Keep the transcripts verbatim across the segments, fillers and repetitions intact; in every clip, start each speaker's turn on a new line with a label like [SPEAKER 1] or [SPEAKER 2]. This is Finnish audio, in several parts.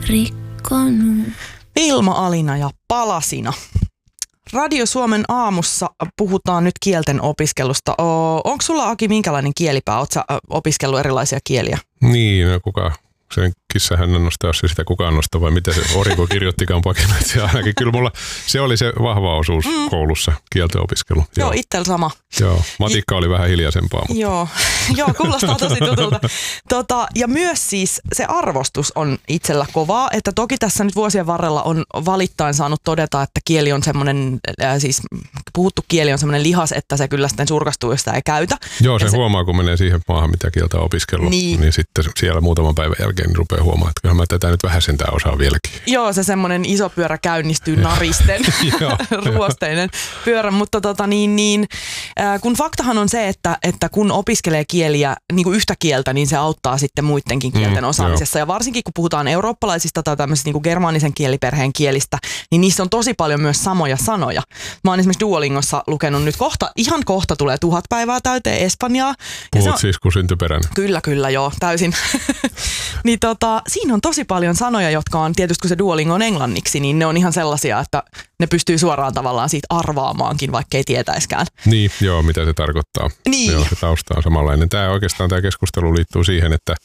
[SPEAKER 1] rikkonut.
[SPEAKER 2] Vilma Alina ja Palasina. Radio Suomen aamussa puhutaan nyt kielten opiskelusta. Onko sulla, Aki, minkälainen kielipää? Oletko sä opiskellut erilaisia kieliä?
[SPEAKER 3] Niin, no kuka sen kissähännän nostaa, jos se sitä kukaan nostaa, vai mitä se Oriko kirjoittikaan pakinoitsi ainakin. Kyllä mulla se oli se vahva osuus mm. koulussa, kielten opiskelu.
[SPEAKER 2] Joo, Joo itsellä sama.
[SPEAKER 3] Joo, matikka J- oli vähän hiljaisempaa. Mutta.
[SPEAKER 2] Joo, Joo kuulostaa tosi tutulta. Tota, ja myös siis se arvostus on itsellä kovaa, että toki tässä nyt vuosien varrella on valittain saanut todeta, että kieli on semmoinen, äh, siis puhuttu kieli on semmoinen lihas, että se kyllä sitten surkastuu, jos sitä ei käytä.
[SPEAKER 3] Joo, se,
[SPEAKER 2] se
[SPEAKER 3] huomaa, kun menee siihen maahan, mitä kieltä on opiskellut, niin, niin sitten siellä muutaman päivän jälkeen niin rupeaa huomaamaan, että kyllä mä tätä nyt vähän sentään osaan vieläkin.
[SPEAKER 2] Joo, se semmoinen iso pyörä käynnistyy naristen, ruosteinen pyörä, mutta tota niin, niin äh, kun faktahan on se, että, että kun opiskelee kieliä niin kuin yhtä kieltä, niin se auttaa sitten muidenkin kielten mm, osaamisessa. Jo. Ja varsinkin kun puhutaan eurooppalaisista tai tämmöisistä niin kuin germaanisen kieliperheen kielistä, niin niissä on tosi paljon myös samoja sanoja. Mä oon esimerkiksi Duolingossa lukenut nyt kohta, ihan kohta tulee tuhat päivää täyteen espanjaa.
[SPEAKER 3] Puhut
[SPEAKER 2] on,
[SPEAKER 3] siis kuin syntyperäinen.
[SPEAKER 2] Kyllä, kyllä, joo, täysin. Niin tota, siinä on tosi paljon sanoja, jotka on tietysti kun se Duolingo on englanniksi, niin ne on ihan sellaisia, että ne pystyy suoraan tavallaan siitä arvaamaankin, vaikka ei tietäiskään.
[SPEAKER 3] Niin, joo, mitä se tarkoittaa.
[SPEAKER 2] Niin.
[SPEAKER 3] Joo, se tausta on samanlainen. Tämä oikeastaan tämä keskustelu liittyy siihen, että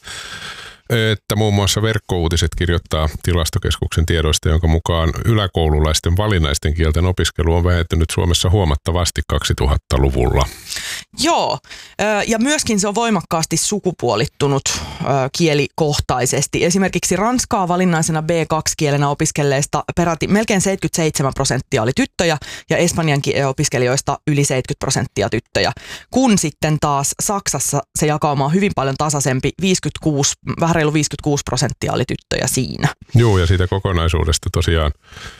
[SPEAKER 3] että muun muassa Verkkouutiset kirjoittaa Tilastokeskuksen tiedoista, jonka mukaan yläkoululaisten valinnaisten kielten opiskelu on vähentynyt Suomessa huomattavasti kaksituhattaluvulla.
[SPEAKER 2] Joo, ja myöskin se on voimakkaasti sukupuolittunut kielikohtaisesti. Esimerkiksi ranskaa valinnaisena B kaksi kielenä opiskelleista peräti melkein seitsemänkymmentäseitsemän prosenttia oli tyttöjä ja espanjan opiskelijoista yli seitsemänkymmentä prosenttia tyttöjä. Kun sitten taas Saksassa se jakauma on hyvin paljon tasaisempi, viisikymmentäkuusi, vähän reilu viisikymmentäkuusi prosenttia oli tyttöjä siinä.
[SPEAKER 3] Joo, ja siitä kokonaisuudesta tosiaan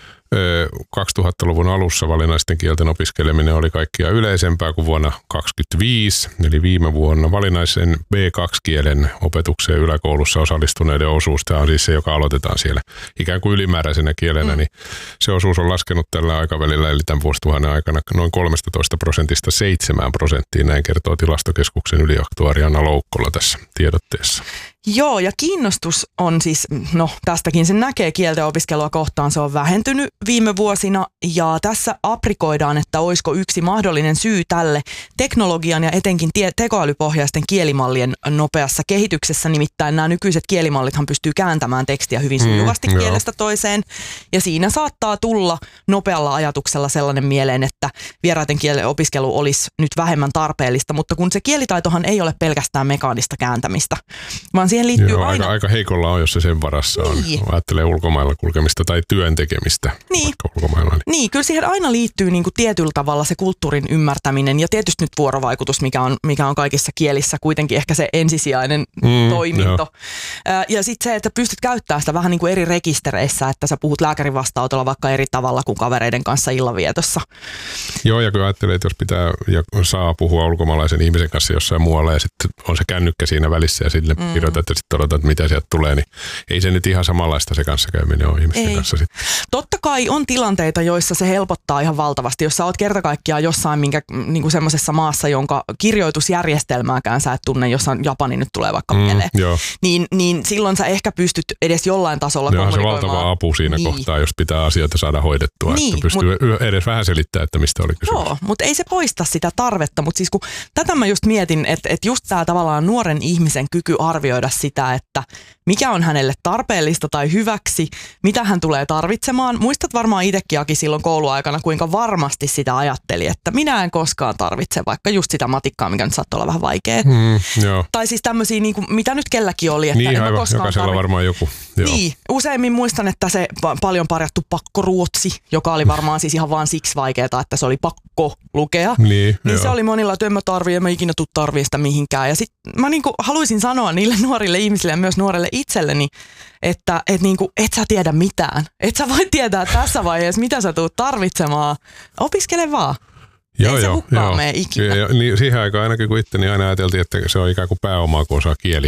[SPEAKER 3] kaksituhattaluvun alussa valinnaisten kielten opiskeleminen oli kaikkia yleisempää kuin vuonna kaksituhattakaksikymmentäviisi, eli viime vuonna. Valinnaisen B kaksi kielen opetukseen yläkoulussa osallistuneiden osuus, tämä on siis se, joka aloitetaan siellä ikään kuin ylimääräisenä kielenä, mm. niin se osuus on laskenut tällä aikavälillä, eli tämän vuosituhannen aikana noin kolmetoista prosentista seitsemään prosenttiin, näin kertoo Tilastokeskuksen yliaktuaari Anna Loukkola tässä tiedotteessa.
[SPEAKER 2] Joo, ja kiinnostus on siis, no tästäkin sen näkee kielten opiskelua kohtaan, se on vähentynyt viime vuosina ja tässä aprikoidaan, että olisiko yksi mahdollinen syy tälle teknologian ja etenkin tie- tekoälypohjaisten kielimallien nopeassa kehityksessä, nimittäin nämä nykyiset kielimallithan pystyy kääntämään tekstiä hyvin sujuvasti mm, kielestä toiseen ja siinä saattaa tulla nopealla ajatuksella sellainen mieleen, että vieraiden kielen opiskelu olisi nyt vähemmän tarpeellista, mutta kun se kielitaitohan ei ole pelkästään mekaanista kääntämistä, vaan siihen liittyy
[SPEAKER 3] Joo,
[SPEAKER 2] aina...
[SPEAKER 3] aika, aika heikolla on, jos se sen varassa on.
[SPEAKER 2] Niin.
[SPEAKER 3] Ajattelee ulkomailla kulkemista tai työn tekemistä.
[SPEAKER 2] Niin.
[SPEAKER 3] Ulkomailla. Niin.
[SPEAKER 2] niin, kyllä siihen aina liittyy niin kuin tietyllä tavalla se kulttuurin ymmärtäminen ja tietysti nyt vuorovaikutus, mikä on, mikä on kaikissa kielissä kuitenkin ehkä se ensisijainen mm, toiminto. Jo. Ja sitten se, että pystyt käyttämään sitä vähän niin kuin eri rekistereissä, että sä puhut lääkärin vastaanotolla vaikka eri tavalla kuin kavereiden kanssa illanvietossa.
[SPEAKER 3] Joo, ja kun ajattelee, että jos pitää ja saa puhua ulkomaalaisen ihmisen kanssa jossain muualla ja sitten on se kännykkä siinä välissä ja sille mm. kirjoittaa, että sitten odotat, että mitä sieltä tulee, niin ei se nyt ihan samanlaista se kanssakäyminen ole ihmisten ei. kanssa. Sitten.
[SPEAKER 2] Totta kai on tilanteita, joissa se helpottaa ihan valtavasti. Jos sä oot kerta kaikkiaan jossain minkä, niin kuin semmoisessa maassa, jonka kirjoitusjärjestelmääkään sä et tunne, jossa Japani nyt tulee vaikka mm, mieleen, niin, niin silloin sä ehkä pystyt edes jollain tasolla
[SPEAKER 3] Joo,
[SPEAKER 2] kommunikoimaan.
[SPEAKER 3] se valtava apu siinä niin. kohtaa, jos pitää asioita saada hoidettua, niin, että pystyy mut, edes vähän selittämään, että mistä oli kysymys.
[SPEAKER 2] Joo, mutta ei se poista sitä tarvetta, mutta siis kun tätä mä just mietin, että, että just tää tavallaan nuoren ihmisen kyky arvioida sitä, että mikä on hänelle tarpeellista tai hyväksi, mitä hän tulee tarvitsemaan. Muistat varmaan itsekin, Aki, silloin kouluaikana, kuinka varmasti sitä ajatteli, että minä en koskaan tarvitse vaikka just sitä matikkaa, mikä nyt saattaa olla vähän vaikea.
[SPEAKER 3] Mm, joo.
[SPEAKER 2] Tai siis tämmöisiä, niin kuin, mitä nyt kelläkin oli. Että
[SPEAKER 3] niin,
[SPEAKER 2] en
[SPEAKER 3] aivan,
[SPEAKER 2] koskaan
[SPEAKER 3] jokaisella
[SPEAKER 2] tarvi...
[SPEAKER 3] varmaan joku. Joo.
[SPEAKER 2] Niin, useimmin muistan, että se paljon parjattu pakkoruotsi, joka oli varmaan siis ihan vaan siksi vaikeaa, että se oli pakko lukea.
[SPEAKER 3] Niin,
[SPEAKER 2] niin se oli monilla, että en mä tarvii, en mä ikinä tuu tarvii sitä mihinkään. Ja sit mä niinku haluaisin sanoa niille nuorille ihmisille ja myös nuorelle itselleni, että et niinku, et sä tiedä mitään. Et sä voi tietää tässä vaiheessa, mitä sä tuut tarvitsemaan. Opiskele vaan.
[SPEAKER 3] Joo,
[SPEAKER 2] ei se
[SPEAKER 3] joo,
[SPEAKER 2] hukkaan
[SPEAKER 3] joo.
[SPEAKER 2] mene ikinä.
[SPEAKER 3] Ja, niin siihen aikaan ainakin kun itteni aina ajateltiin, että se on ikään kuin pääomaa, kun osaa kieliä.